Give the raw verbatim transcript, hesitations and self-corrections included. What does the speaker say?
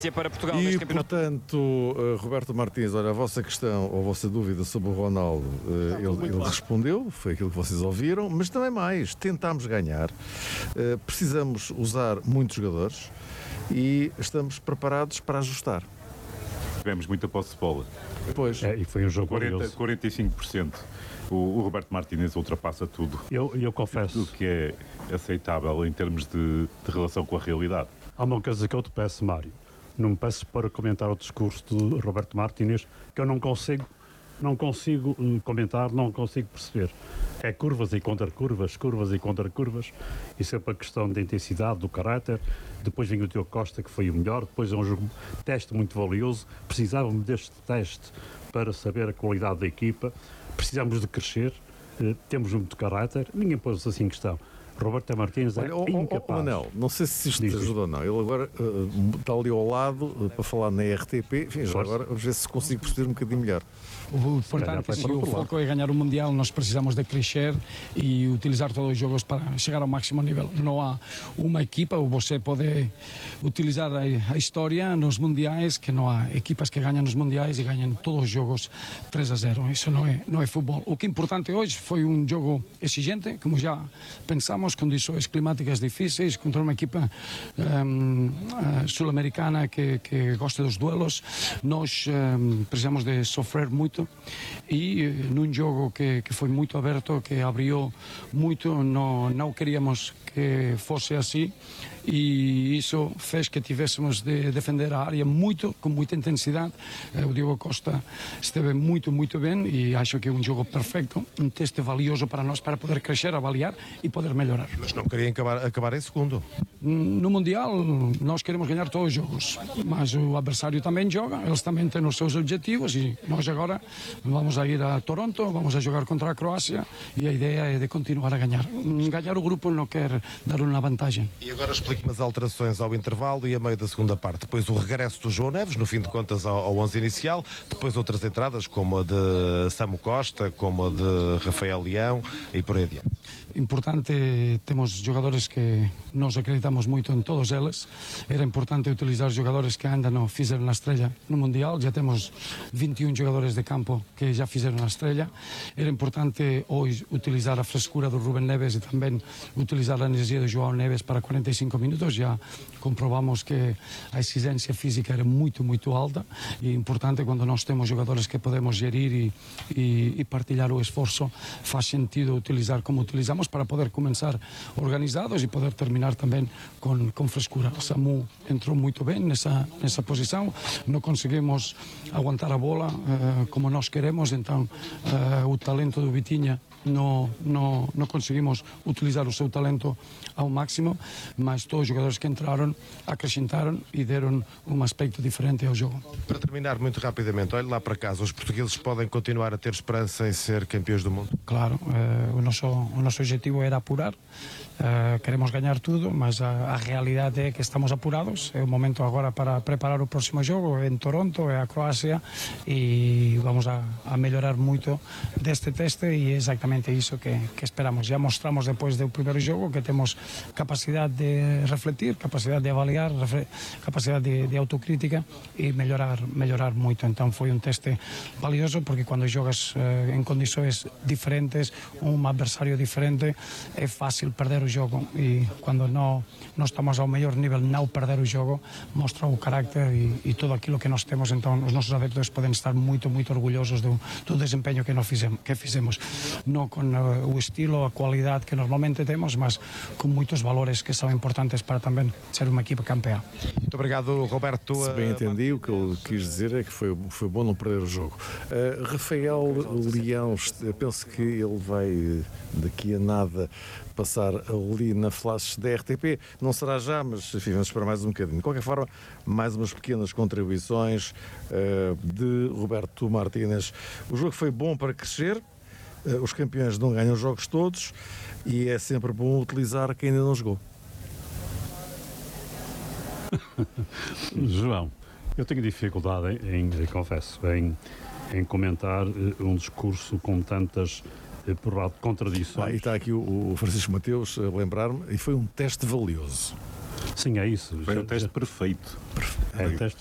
para Portugal e, neste campeonato. portanto, uh, Roberto Martins, olha, a vossa questão ou a vossa dúvida sobre o Ronaldo, uh, ele, ele respondeu, foi aquilo que vocês ouviram, mas também mais, tentámos ganhar, uh, precisamos usar muitos jogadores e estamos preparados para ajustar. Tivemos muita posse de bola. Pois. É, e foi um jogo quarenta, quarenta e cinco por cento. O, o Roberto Martínez ultrapassa tudo. Eu, eu confesso. Tudo que é aceitável em termos de, de relação com a realidade. Há uma coisa que eu te peço, Mário. Não me peço para comentar o discurso de Roberto Martínez, que eu não consigo, não consigo comentar, não consigo perceber. É curvas e contra-curvas, curvas e contra-curvas, e sempre a questão da intensidade, do caráter. Depois vem o Diogo Costa, que foi o melhor, depois é um jogo, teste muito valioso. Precisávamos deste teste para saber a qualidade da equipa, precisamos de crescer, eh, temos muito caráter, ninguém pôs assim em questão. Roberto Martínez é Olha, incapaz. Oh, Manel, não sei se isto Diz, te diz. ajuda ou não. Ele agora uh, está ali ao lado uh, para falar na R T P. Enfim, já agora vamos ver se consigo perceber um bocadinho melhor. O importante, se o foco é ganhar o Mundial, nós precisamos de crescer e utilizar todos os jogos para chegar ao máximo nível. Não há uma equipa, ou você pode utilizar a, a história nos Mundiais, que não há equipas que ganham nos Mundiais e ganham todos os jogos três a zero. Isso não é, não é futebol. O que é importante hoje foi um jogo exigente, como já pensamos, condições climáticas difíceis, contra uma equipa um, uh, sul-americana que, que gosta dos duelos. Nós um, precisamos de sofrer muito e num jogo que, que foi muito aberto, que abriu muito, não, não queríamos que fosse assim e isso fez que tivéssemos de defender a área muito, com muita intensidade. O Diogo Costa esteve muito, muito bem e acho que é um jogo perfeito, um teste valioso para nós, para poder crescer, avaliar e poder melhorar. Mas não queria acabar, acabar em segundo. No Mundial nós queremos ganhar todos os jogos, mas o adversário também joga, eles também têm os seus objetivos e nós agora vamos a ir a Toronto, vamos a jogar contra a Croácia e a ideia é de continuar a ganhar. Ganhar o grupo não quer dar uma vantagem. E agora explique-me as alterações ao intervalo e a meio da segunda parte. Depois o regresso do João Neves, no fim de contas ao, ao onze inicial, depois outras entradas como a de Samu Costa, como a de Rafael Leão e por aí adiante. Importante, temos jogadores que nós acreditamos muito em todos eles. Era importante utilizar jogadores que ainda não fizeram a estrela no Mundial. Já temos vinte e um jogadores de campo que já fizeram a estrela. Era importante hoje utilizar a frescura do Rubén Neves e também utilizar a energia do João Neves para quarenta e cinco minutos. Já comprovamos que a exigência física era muito, muito alta e é importante quando nós temos jogadores que podemos gerir e, e, e partilhar o esforço, faz sentido utilizar como utilizamos para poder começar organizados e poder terminar também com, com frescura. O Samu entrou muito bem nessa, nessa posição, não conseguimos aguentar a bola uh, como nós queremos, então uh, o talento do Vitinha não, não, não conseguimos utilizar o seu talento ao máximo, mas todos os jogadores que entraram acrescentaram e deram um aspecto diferente ao jogo. Para terminar muito rapidamente, olhe lá para casa, os portugueses podem continuar a ter esperança em ser campeões do mundo? Claro, uh, o, nosso, o nosso objetivo era apurar, uh, queremos ganhar tudo, mas a, a realidade é que estamos apurados, é o momento agora para preparar o próximo jogo, é em Toronto, é a Croácia e vamos a, a melhorar muito deste teste e é exatamente isso que, que esperamos. Já mostramos depois do primeiro jogo que temos capacidade de refletir, capacidade de avaliar, capacidade de, de autocrítica e melhorar, melhorar muito. Então foi um teste valioso porque quando jogas uh, em condições diferentes, um adversário diferente, é fácil perder o jogo e quando não, não estamos ao melhor nível, não perder o jogo mostra o carácter e, e tudo aquilo que nós temos. Então os nossos adeptos podem estar muito, muito orgulhosos do, do desempenho que nós fizemos, que fizemos. Não com uh, o estilo, a qualidade que normalmente temos, mas com muitos valores que são importantes para também ser uma equipa campeã. Muito obrigado, Roberto. Se bem entendi, o que ele quis dizer é que foi, foi bom não perder o jogo. Uh, Rafael Leão, penso que ele vai daqui a nada passar ali na flash da R T P, não será já, mas enfim, vamos esperar mais um bocadinho. De qualquer forma, mais umas pequenas contribuições uh, de Roberto Martínez. O jogo foi bom para crescer, uh, os campeões não ganham jogos todos e é sempre bom utilizar quem ainda não jogou. João, eu tenho dificuldade em, em confesso, em, em comentar um discurso com tantas por contradições. Ah, e está aqui o, o Francisco Mateus a lembrar-me, e foi um teste valioso. Sim, é isso. Foi Já- o teste já- perfeito. É o teste